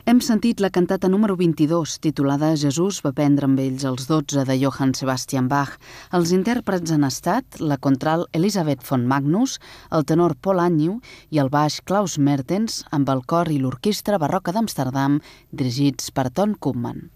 Hem sentit la cantata número 22, titulada Jesús va prendre amb ells els 12 de Johann Sebastian Bach. Els intèrprets han estat la contralt Elisabeth von Magnus, el tenor Paul Agnew i el baix Klaus Mertens, amb el cor i l'orquestra barroca d'Amsterdam, dirigits per Ton Koopman.